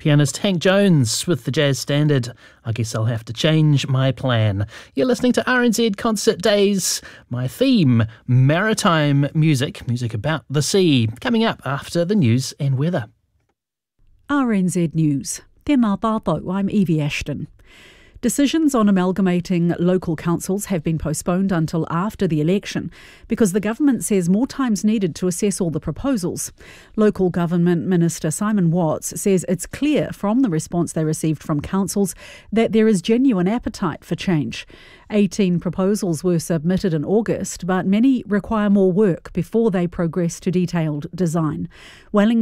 Pianist Hank Jones with the jazz standard, I Guess I'll Have to Change My Plan. You're listening to RNZ Concert Days. My theme, maritime music about the sea, coming up after the news and weather. RNZ News. Te mā tātou, I'm Evie Ashton. Decisions on amalgamating local councils have been postponed until after the election because the government says more time's needed to assess all the proposals. Local Government Minister Simon Watts says it's clear from the response they received from councils that there is genuine appetite for change. 18 proposals were submitted in August, but many require more work before they progress to detailed design. Wellington